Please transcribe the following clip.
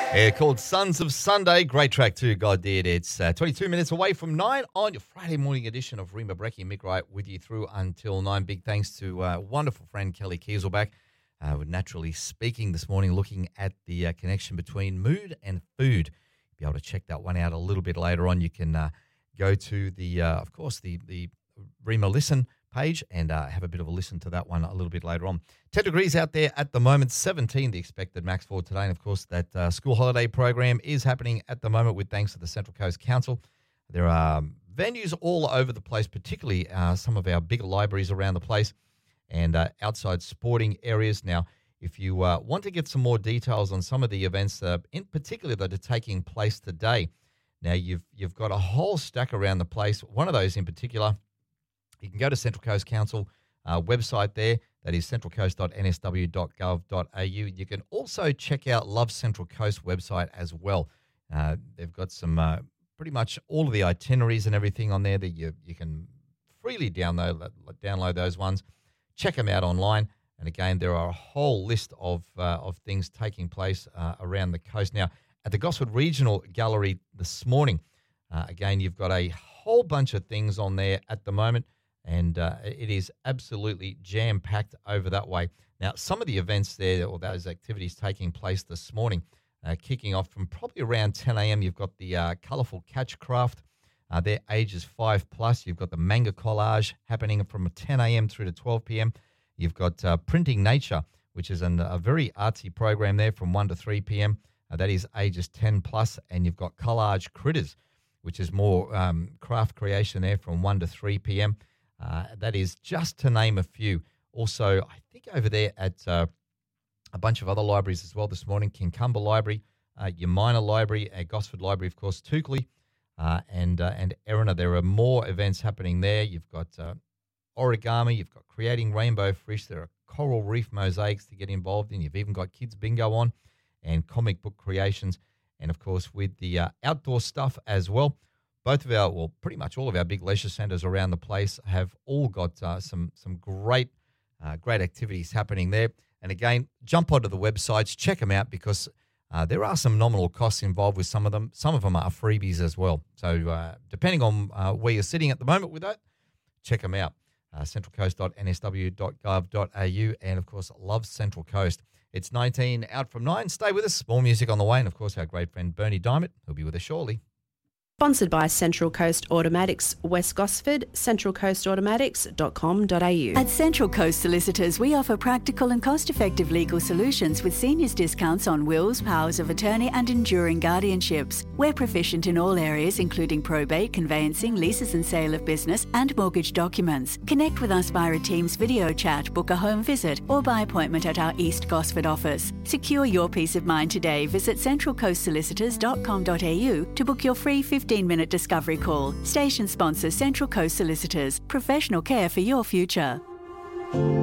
Yeah, called Sons of Sunday. Great track too, God did. It's 22 minutes away from 9 on your Friday morning edition of Rima Brecky. Mick Wright with you through until 9. Big thanks to wonderful friend Kelly Kieselback. We're naturally speaking this morning, looking at the connection between mood and food. Be able to check that one out a little bit later on. You can go to the, of course, the Rima Listen page and have a bit of a listen to that one a little bit later on. 10 degrees out there at the moment, 17 the expected max for today. And, of course, that school holiday program is happening at the moment with thanks to the Central Coast Council. There are venues all over the place, particularly some of our bigger libraries around the place and outside sporting areas. Now, if you want to get some more details on some of the events, in particular that are taking place today, now you've got a whole stack around the place. One of those in particular, you can go to Central Coast Council website there. That is centralcoast.nsw.gov.au. You can also check out Love Central Coast website as well. They've got some pretty much all of the itineraries and everything on there that you can freely download those ones. Check them out online. And again, there are a whole list of things taking place around the coast. Now, at the Gosford Regional Gallery this morning, again, you've got a whole bunch of things on there at the moment. And it is absolutely jam-packed over that way. Now, some of the events there, or those activities taking place this morning, kicking off from probably around 10 a.m., you've got the Colourful Catch Craft. They're ages 5+. You've got the Manga Collage happening from 10 a.m. through to 12 p.m. You've got Printing Nature, which is a very artsy program there from 1 to 3 p.m. That is ages 10+. And you've got Collage Critters, which is more craft creation there from 1 to 3 p.m. That is just to name a few. Also, I think over there at a bunch of other libraries as well this morning, Kincumber Library, Yamina Library, Gosford Library, of course, Toukley, and Erina. There are more events happening there. You've got origami, you've got creating rainbow fish. There are coral reef mosaics to get involved in. You've even got kids bingo on and comic book creations. And, of course, with the outdoor stuff as well. Both of pretty much all of our big leisure centres around the place have all got some great activities happening there. And again, jump onto the websites, check them out because there are some nominal costs involved with some of them. Some of them are freebies as well. So depending on where you're sitting at the moment with that, check them out. centralcoast.nsw.gov.au and, of course, Love Central Coast. It's 19 out from 9. Stay with us. More music on the way. And, of course, our great friend Bernie Diamond, who'll be with us shortly. Sponsored by Central Coast Automatics, West Gosford, centralcoastautomatics.com.au. At Central Coast Solicitors, we offer practical and cost-effective legal solutions with seniors discounts on wills, powers of attorney and enduring guardianships. We're proficient in all areas including probate, conveyancing, leases and sale of business and mortgage documents. Connect with us via a Teams video chat, book a home visit or by appointment at our East Gosford office. Secure your peace of mind today. Visit centralcoastsolicitors.com.au to book your free 15-minute discovery call. Station sponsor Central Coast Solicitors. Professional care for your future.